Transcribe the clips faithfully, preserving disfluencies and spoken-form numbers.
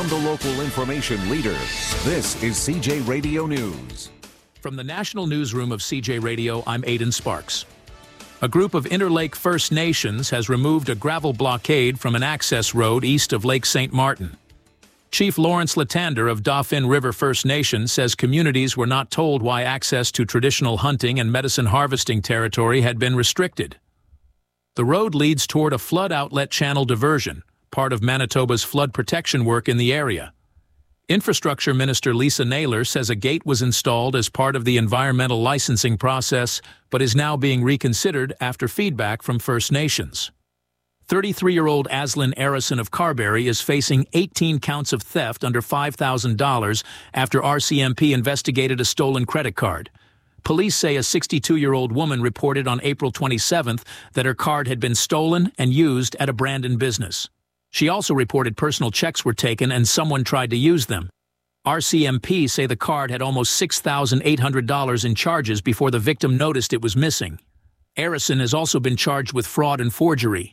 from the local information leader. This is C J Radio News. From the National Newsroom of C J Radio, I'm Aidan Sparks. A group of Interlake First Nations has removed a gravel blockade from an access road east of Lake Saint Martin. Chief Lawrence Latander of Dauphin River First Nation says communities were not told why access to traditional hunting and medicine harvesting territory had been restricted. The road leads toward a flood outlet channel diversion, part of Manitoba's flood protection work in the area. Infrastructure Minister Lisa Naylor says a gate was installed as part of the environmental licensing process, but is now being reconsidered after feedback from First Nations. thirty-three-year-old Aslyn Arison of Carberry is facing eighteen counts of theft under five thousand dollars after R C M P investigated a stolen credit card. Police say a sixty-two-year-old woman reported on April twenty-seventh that her card had been stolen and used at a Brandon business. She also reported personal checks were taken and someone tried to use them. R C M P say the card had almost six thousand eight hundred dollars in charges before the victim noticed it was missing. Arison has also been charged with fraud and forgery.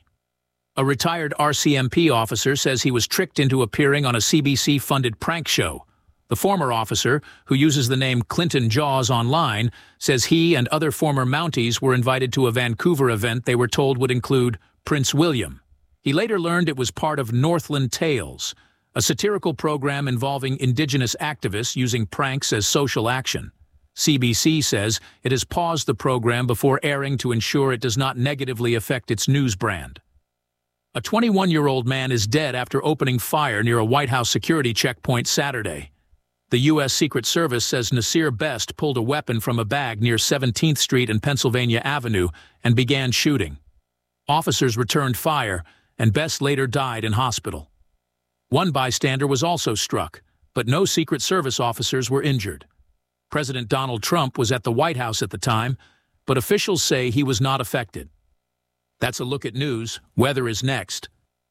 A retired R C M P officer says he was tricked into appearing on a C B C-funded prank show. The former officer, who uses the name Clinton Jaws online, says he and other former Mounties were invited to a Vancouver event they were told would include Prince William. He later learned it was part of Northland Tales, a satirical program involving Indigenous activists using pranks as social action. C B C says it has paused the program before airing to ensure it does not negatively affect its news brand. A twenty-one-year-old man is dead after opening fire near a White House security checkpoint Saturday. The U S Secret Service says Nasir Best pulled a weapon from a bag near seventeenth Street and Pennsylvania Avenue and began shooting. Officers returned fire, and Best later died in hospital. One bystander was also struck, but no Secret Service officers were injured. President Donald Trump was at the White House at the time, but officials say he was not affected. That's a look at news. Weather is next.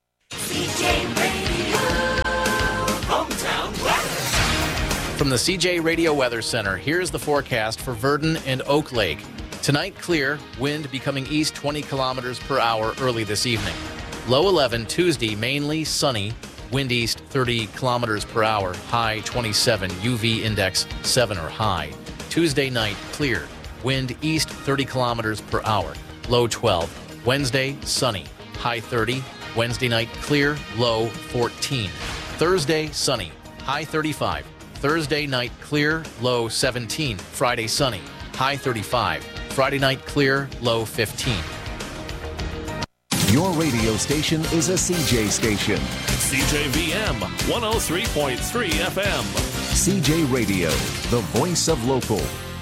C J Radio, hometown weather. From the C J Radio Weather Center, here's the forecast for Virden and Oak Lake. Tonight, clear, wind becoming east twenty kilometers per hour early this evening. Low eleven Tuesday, mainly sunny, wind east thirty kilometers per hour, high twenty-seven, U V index seven or high. Tuesday night, clear, wind east thirty kilometers per hour, low twelve. Wednesday, sunny, high thirty. Wednesday night, clear, low fourteen. Thursday, sunny, high thirty-five. Thursday night, clear, low seventeen. Friday, sunny, high thirty-five. Friday night, clear, low fifteen. Your radio station is a C J station. C J V M one oh three point three F M. C J Radio, the voice of local.